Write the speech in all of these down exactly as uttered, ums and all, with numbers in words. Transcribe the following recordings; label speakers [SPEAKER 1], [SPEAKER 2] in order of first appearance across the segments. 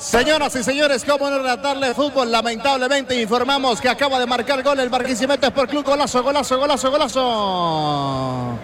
[SPEAKER 1] Señoras y señores, cómo no relatarle fútbol. Lamentablemente informamos que acaba de marcar gol el Barquisimeto Sport Club. Golazo, golazo, golazo, golazo.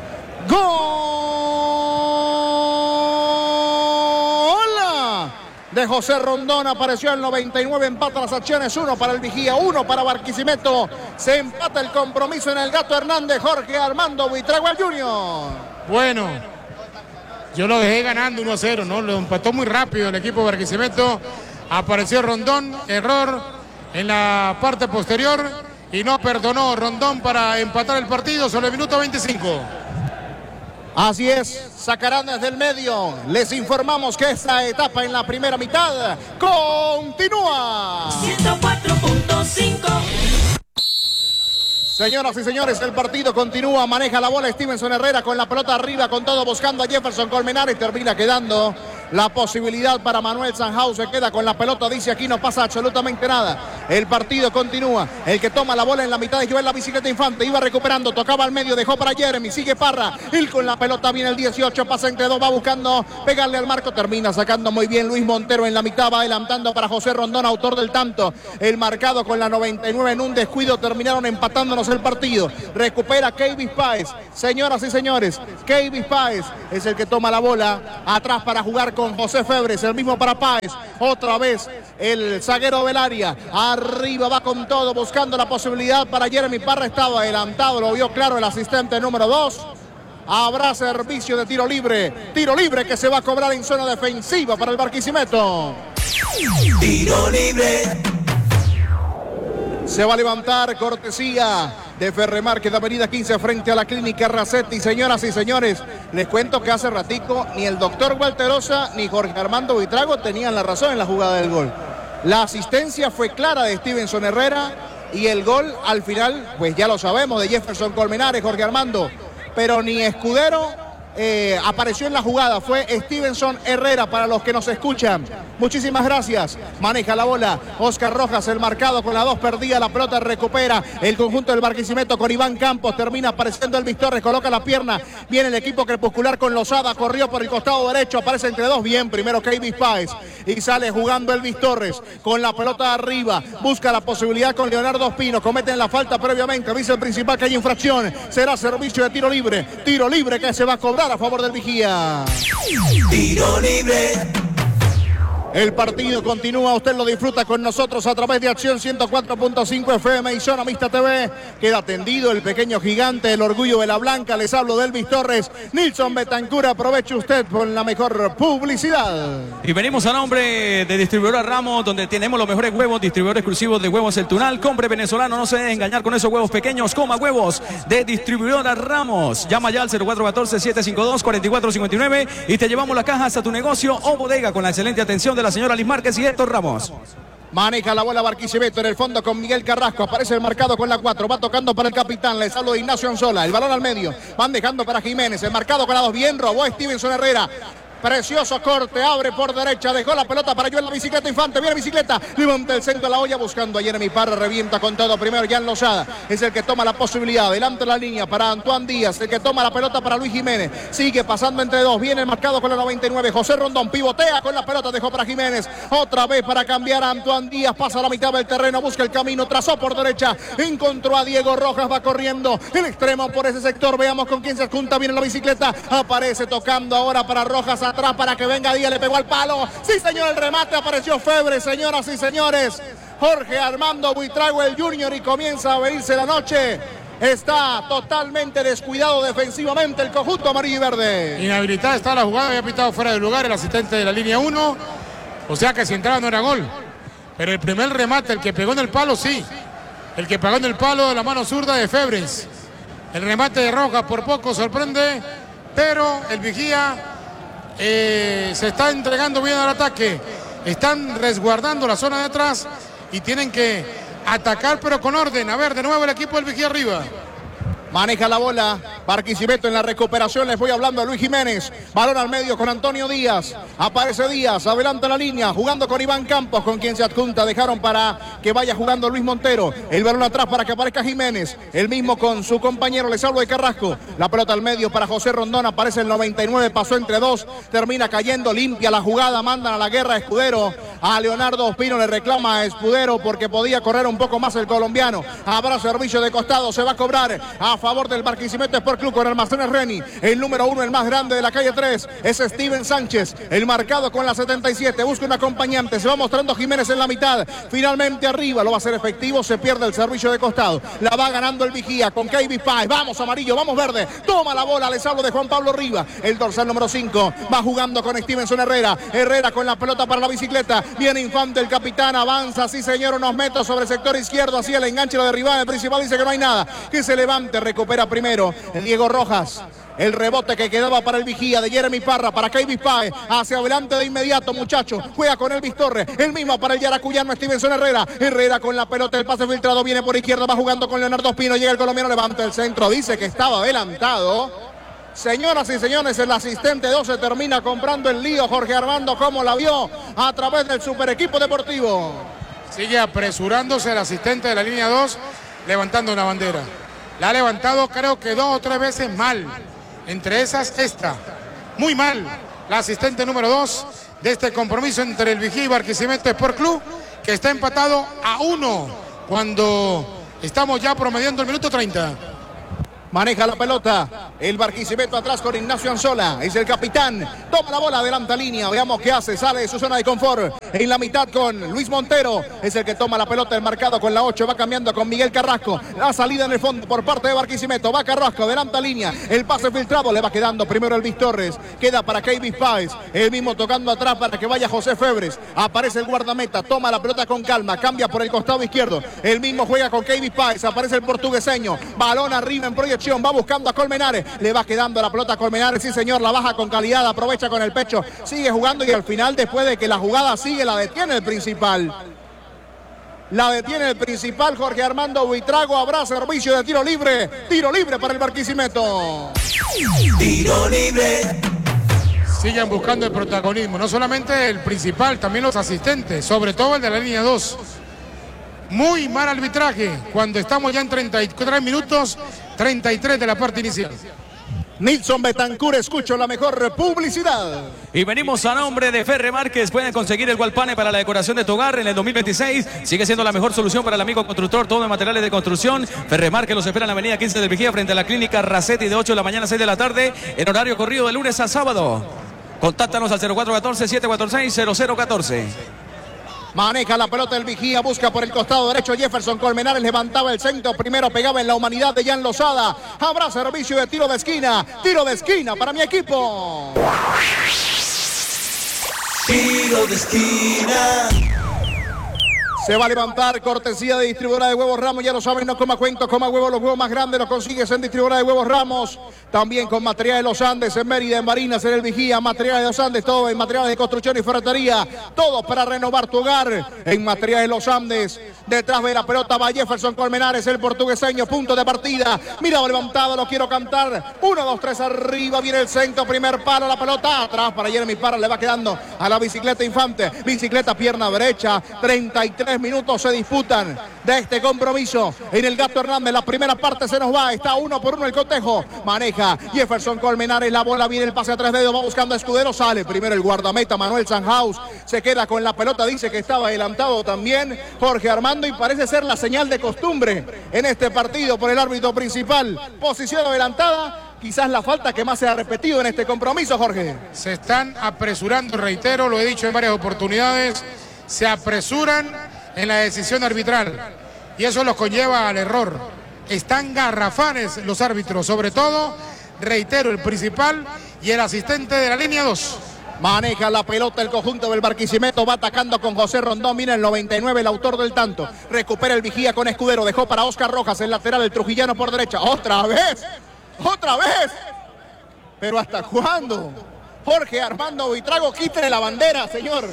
[SPEAKER 1] Gol de José Rondón. Apareció el noventa y nueve, empata las acciones. Uno para el Vigía, uno para Barquisimeto. Se empata el compromiso en el Gato Hernández. Jorge Armando Buitrago Junior.
[SPEAKER 2] Bueno, yo lo dejé ganando uno a cero, ¿no? Lo empató muy rápido el equipo de Barquisimeto. Apareció Rondón, error en la parte posterior y no perdonó Rondón para empatar el partido sobre el minuto veinticinco.
[SPEAKER 1] Así es, sacarán desde el medio. Les informamos que esta etapa en la primera mitad continúa.
[SPEAKER 3] ciento cuatro punto cinco.
[SPEAKER 1] Señoras y señores, el partido continúa. Maneja la bola Stevenson Herrera con la pelota arriba, con todo buscando a Jefferson Colmenares. Termina quedando la posibilidad para Manuel Sanjau. Se queda con la pelota, dice aquí no pasa absolutamente nada. El partido continúa. El que toma la bola en la mitad de Joel, la bicicleta Infante. Iba recuperando, tocaba al medio, dejó para Jeremy. Sigue Parra. Él con la pelota viene el dieciocho, pasa entre dos, va buscando pegarle al marco. Termina sacando muy bien Luis Montero en la mitad. Va adelantando para José Rondón, autor del tanto. El marcado con la noventa y nueve en un descuido. Terminaron empatándonos el partido. Recupera Keivis Páez. Señoras y señores, Keivis Páez es el que toma la bola atrás para jugar con José Febres, el mismo para Páez. Otra vez el zaguero del área. Arriba va con todo, buscando la posibilidad para Jeremy Parra. Estaba adelantado, lo vio claro el asistente número dos. Habrá servicio de tiro libre. Tiro libre que se va a cobrar en zona defensiva para el Barquisimeto.
[SPEAKER 3] Tiro libre.
[SPEAKER 1] Se va a levantar cortesía de Ferremarket de Avenida quince frente a la Clínica Racetti. Señoras y señores, les cuento que hace ratico ni el doctor Walterosa ni Jorge Armando Buitrago tenían la razón en la jugada del gol. La asistencia fue clara de Stevenson Herrera y el gol al final, pues ya lo sabemos, de Jefferson Colmenares, Jorge Armando. Pero ni Escudero eh, apareció en la jugada, fue Stevenson Herrera para los que nos escuchan. Muchísimas gracias. Maneja la bola Oscar Rojas, el marcado con la dos perdida, la pelota recupera el conjunto del Barquisimeto con Iván Campos. Termina apareciendo Elvis Torres, coloca la pierna. Viene el equipo crepuscular con Lozada, corrió por el costado derecho, aparece entre dos. Bien, primero Keivis Páez y sale jugando Elvis Torres con la pelota arriba. Busca la posibilidad con Leonardo Espino. Cometen la falta previamente. Dice el principal que hay infracción. Será servicio de tiro libre. Tiro libre que se va a cobrar a favor del Vigía.
[SPEAKER 3] Tiro libre.
[SPEAKER 1] El partido continúa, usted lo disfruta con nosotros a través de Acción ciento cuatro punto cinco F M y Zona Mixta T V. Queda atendido el pequeño gigante, el orgullo de la blanca. Les hablo de Elvis Torres. Nilson Betancur, aproveche usted con la mejor publicidad.
[SPEAKER 4] Y venimos a nombre de Distribuidora Ramos, donde tenemos los mejores huevos, distribuidor exclusivo de huevos El Tunal. Compre venezolano, no se deje engañar con esos huevos pequeños. Coma huevos de Distribuidora Ramos. Llama ya al cero cuatro uno cuatro, siete cinco dos, cuatro cuatro cinco nueve y te llevamos las cajas a tu negocio o bodega con la excelente atención de la señora Liz Márquez y Héctor Ramos.
[SPEAKER 1] Maneja la bola Barquisimeto en el fondo con Miguel Carrasco. Aparece el marcado con la cuatro. Va tocando para el capitán. Les hablo de Ignacio Anzola. El balón al medio. Van dejando para Jiménez. El marcado con la dos. Bien robó Stevenson Herrera. Precioso corte, abre por derecha, dejó la pelota para Joel, la bicicleta Infante, viene bicicleta, levanta el centro a la olla buscando a Jeremy Parra, revienta con todo, primero Jan Lozada, es el que toma la posibilidad, adelante la línea para Antoine Díaz, el que toma la pelota para Luis Jiménez, sigue pasando entre dos, viene el marcado con la noventa y nueve, José Rondón, pivotea con la pelota, dejó para Jiménez, otra vez para cambiar a Antoine Díaz, pasa a la mitad del terreno, busca el camino, trazó por derecha, encontró a Diego Rojas, va corriendo, el extremo por ese sector, veamos con quién se adjunta, viene la bicicleta, aparece tocando ahora para Rojas, atrás para que venga Díaz, le pegó al palo, sí señor, el remate, apareció Febre, señoras y señores, Jorge Armando Buitrago el Junior y comienza a venirse la noche, está totalmente descuidado defensivamente el conjunto amarillo y verde.
[SPEAKER 2] Inhabilitada está la jugada, había pitado fuera de lugar el asistente de la línea uno, o sea que si entraba no era gol, pero el primer remate, el que pegó en el palo, sí, el que pegó en el palo de la mano zurda de Febres, el remate de Rojas por poco sorprende, pero el Vigía Eh, se está entregando bien al ataque, están resguardando la zona de atrás y tienen que atacar pero con orden. A ver, de nuevo el equipo del Vigía arriba.
[SPEAKER 1] Maneja la bola Barquisimeto en la recuperación, les voy hablando de Luis Jiménez, balón al medio con Antonio Díaz, aparece Díaz, adelanta la línea, jugando con Iván Campos, con quien se adjunta, dejaron para que vaya jugando Luis Montero, el balón atrás para que aparezca Jiménez, el mismo con su compañero, les hablo de Carrasco, la pelota al medio para José Rondón, aparece el noventa y nueve, pasó entre dos, termina cayendo, limpia la jugada, mandan a la guerra Escudero, A Leonardo Ospino le reclama a Escudero porque podía correr un poco más el colombiano. Habrá servicio de costado, se va a cobrar a favor del Barquisimeto Sport Club con Almacenes Reni. El número uno, el más grande de la calle tres, es Steven Sánchez. El marcado con la setenta y siete, busca un acompañante. Se va mostrando Jiménez en la mitad. Finalmente arriba, lo va a hacer efectivo, se pierde el servicio de costado. La va ganando el vigía con Kevin Páez. Vamos amarillo, vamos verde. Toma la bola, les hablo de Juan Pablo Riva. El dorsal número cinco va jugando con Stevenson Herrera. Herrera con la pelota para la bicicleta. Viene Infante, el capitán, avanza, sí señor, unos metros sobre el sector izquierdo, hacia el enganche, lo derribaba. El principal dice que no hay nada. Que se levante, recupera primero el Diego Rojas. El rebote que quedaba para el vigía de Jeremy Parra, para Kevin Páez, hacia adelante de inmediato, muchachos. Juega con Elvis Torres, el mismo para el yaracuyano Stevenson Herrera. Herrera con la pelota, el pase filtrado, viene por izquierda, va jugando con Leonardo Ospino. Llega el colombiano, levanta el centro, dice que estaba adelantado. Señoras y señores, el asistente doce termina comprando el lío. Jorge Armando, ¿cómo la vio a través del super equipo deportivo?
[SPEAKER 2] Sigue apresurándose el asistente de la línea dos, levantando una bandera. La ha levantado creo que dos o tres veces mal. Entre esas, esta. Muy mal. La asistente número dos de este compromiso entre el Vigía y Barquisimeto Sport Club, que está empatado a uno cuando estamos ya promediando el minuto treinta.
[SPEAKER 1] Maneja la pelota el Barquisimeto atrás con Ignacio Anzola, es el capitán, toma la bola, adelanta línea, veamos qué hace, sale de su zona de confort, en la mitad con Luis Montero, es el que toma la pelota, el marcado con la ocho, va cambiando con Miguel Carrasco, la salida en el fondo por parte de Barquisimeto, va Carrasco, adelanta línea, el pase filtrado, le va quedando primero Elvis Torres, queda para Kevin Páez, el mismo tocando atrás para que vaya José Febres, aparece el guardameta, toma la pelota con calma, cambia por el costado izquierdo, el mismo juega con Kevin Páez, aparece el portugueseño, balón arriba en proyección, va buscando a Colmenares, le va quedando la pelota a Colmenares, sí señor, la baja con calidad, aprovecha con el pecho, sigue jugando y al final, después de que la jugada sigue, la detiene el principal. La detiene el principal, Jorge Armando Buitrago, habrá servicio de tiro libre, tiro libre para el Barquisimeto.
[SPEAKER 3] Tiro libre.
[SPEAKER 2] Siguen buscando el protagonismo, no solamente el principal, también los asistentes, sobre todo el de la línea dos. Muy mal arbitraje cuando estamos ya en treinta y tres minutos, treinta y tres de la parte inicial.
[SPEAKER 1] Nilson Betancur, escucho la mejor publicidad.
[SPEAKER 4] Y venimos a nombre de Ferre Márquez. Pueden conseguir el Gualpane para la decoración de tu hogar en el dos mil veintiséis. Sigue siendo la mejor solución para el amigo constructor. Todo en materiales de construcción. Ferre Márquez los espera en la avenida quince del Vigía frente a la clínica Racetti de ocho de la mañana a seis de la tarde. En horario corrido de lunes a sábado. Contáctanos al cero cuatro uno cuatro, siete cuatro seis, cero cero uno cuatro.
[SPEAKER 1] Maneja la pelota el Vigía, busca por el costado derecho Jefferson Colmenares, levantaba el centro, primero pegaba en la humanidad de Jan Lozada. Habrá servicio de tiro de esquina, tiro de esquina para mi equipo.
[SPEAKER 3] Tiro de esquina.
[SPEAKER 1] Se va a levantar, cortesía de distribuidora de huevos Ramos, ya lo saben, no coma cuento, coma huevos, los huevos más grandes los consigues en distribuidora de huevos Ramos, también con materiales de los Andes, en Mérida, en Barinas, en el Vigía, materiales de los Andes, todo en materiales de construcción y ferretería, todo para renovar tu hogar, en materiales de los Andes, detrás de la pelota va Jefferson Colmenares, el portugueseño, punto de partida, mira, levantado, lo quiero cantar, uno, dos, tres, arriba, viene el centro, primer palo, la pelota, atrás para Jeremy Parra, le va quedando a la bicicleta Infante, bicicleta pierna derecha, treinta y tres minutos se disputan de este compromiso en el Gato Hernández, la primera parte se nos va, está uno por uno el cotejo, maneja Jefferson Colmenares, la bola viene el pase a tres dedos, va buscando a Escudero, sale primero el guardameta Manuel Sanhaus, se queda con la pelota, dice que estaba adelantado también Jorge Armando y parece ser la señal de costumbre en este partido por el árbitro principal, posición adelantada, quizás la falta que más se ha repetido en este compromiso, Jorge.
[SPEAKER 2] Se están apresurando, reitero, lo he dicho en varias oportunidades, se apresuran en la decisión arbitral y eso los conlleva al error. Están garrafanes los árbitros, sobre todo, reitero, el principal y el asistente de la línea dos.
[SPEAKER 1] Maneja la pelota el conjunto del Barquisimeto, va atacando con José Rondón, mira el noventa y nueve, el autor del tanto, recupera el Vigía con Escudero, dejó para Oscar Rojas, el lateral, el trujillano por derecha, otra vez, otra vez, pero ¿hasta cuándo? Jorge Armando Buitrago, quítele la bandera, señor.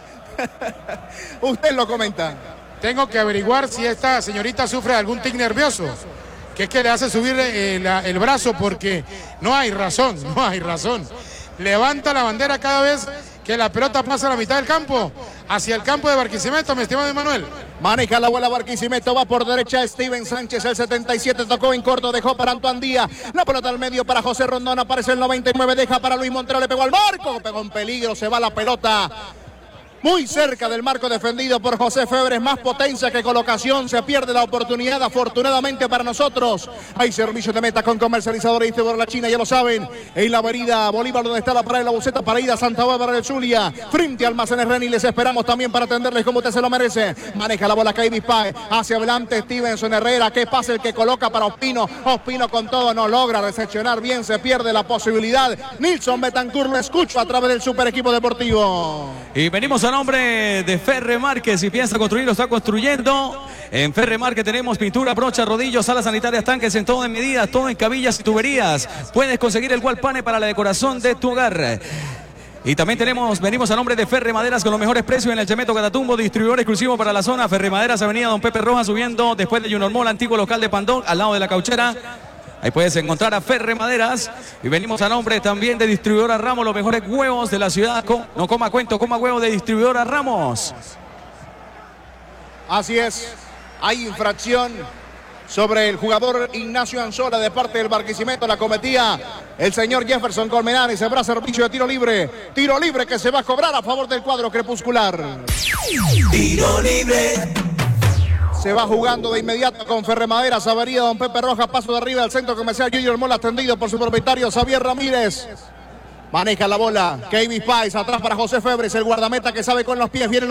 [SPEAKER 1] Usted lo comenta.
[SPEAKER 2] Tengo que averiguar si esta señorita sufre de algún tic nervioso, que es que le hace subir eh, la, el brazo, porque no hay razón, no hay razón. Levanta la bandera cada vez que la pelota pasa a la mitad del campo, hacia el campo de Barquisimeto, mi estimado Emanuel.
[SPEAKER 1] Maneja la bola Barquisimeto, va por derecha Steven Sánchez, el setenta y siete, tocó en corto, dejó para Antoine Díaz, la pelota al medio para José Rondón, aparece el noventa y nueve, deja para Luis Montero, le pegó al marco, pegó en peligro, se va la pelota. muy cerca del marco defendido por José Febres, más potencia que colocación, se pierde la oportunidad, afortunadamente para nosotros. Hay servicio de meta con comercializador y distribuidor La China, ya lo saben, en la avenida Bolívar, donde está la parada de la buceta para ir a Santa Bárbara del Zulia, frente a Almacenes Reni. Les esperamos también para atenderles como usted se lo merece. Maneja la bola Kevin Pay, hacia adelante Stevenson Herrera, que pasa el que coloca para Ospino, Ospino con todo no logra recepcionar bien, se pierde la posibilidad. Nilson Betancourt lo escucho a través del Super Equipo Deportivo.
[SPEAKER 4] Y venimos a nombre de Ferre Márquez. Si piensa construir, lo está construyendo. En Ferre Márquez tenemos pintura, brocha, rodillos, salas sanitarias, tanques en todo en medidas, todo en cabillas y tuberías. Puedes conseguir el wallpane para la decoración de tu hogar. Y también tenemos, venimos a nombre de Ferre Maderas con los mejores precios en el Chemeto Catatumbo, distribuidor exclusivo para la zona. Ferre Maderas, avenida Don Pepe Rojas, subiendo después de Junior Mall, antiguo local de Pandón, al lado de la Cauchera. Ahí puedes encontrar a Ferre Maderas. Y venimos a nombre también de Distribuidora Ramos, los mejores huevos de la ciudad. No coma cuento, coma huevo de Distribuidora Ramos.
[SPEAKER 1] Así es, hay infracción sobre el jugador Ignacio Anzola de parte del Barquisimeto. La cometía el señor Jefferson Colmenares. Habrá servicio de tiro libre. Tiro libre que se va a cobrar a favor del cuadro crepuscular.
[SPEAKER 3] Tiro libre.
[SPEAKER 1] Se va jugando de inmediato con Ferre Maderas, avenida Don Pepe Rojas, paso de arriba del centro comercial Junior Mall, atendido por su propietario Xavier Ramírez. Maneja la bola Kevin Pais, atrás para José Febres, el guardameta que sabe con los pies, viene